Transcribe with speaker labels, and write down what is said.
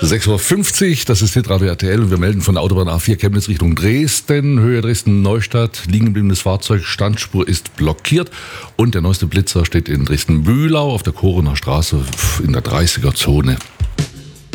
Speaker 1: 6:50 Uhr, das ist Hitradio RTL und wir melden von der Autobahn A4 Chemnitz Richtung Dresden, Höhe Dresden-Neustadt, liegen gebliebenes Fahrzeug, Standspur ist blockiert und der neueste Blitzer steht in Dresden-Bühlau auf der Korener Straße in der 30er-Zone.